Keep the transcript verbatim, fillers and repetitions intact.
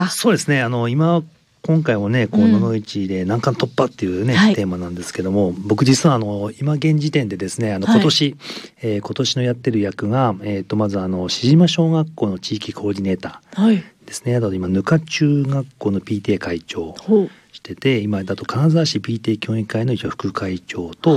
あ、そうですね。あの今今回もね、こう野々市で難関突破っていうね、うん、テーマなんですけども、僕実はあの今現時点でですね、あの今年、はい、えー、今年のやってる役が、えっとまずあの志島小学校の地域コーディネーターですね。はい、あと今ぬか中学校の ピーティーエー 会長してて、今だと金沢市 ピーティーエー 協議会の一応副会長と、